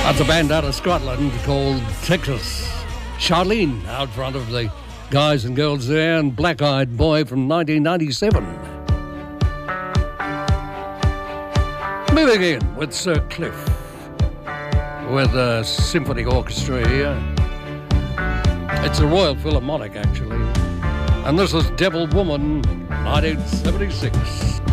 That's a band out of Scotland called Texas. Charlene out front of the guys and girls there, and Black Eyed Boy from 1997. Moving in with Sir Cliff with a symphony orchestra here. It's a Royal Philharmonic, actually. And this is Devil Woman, 1976.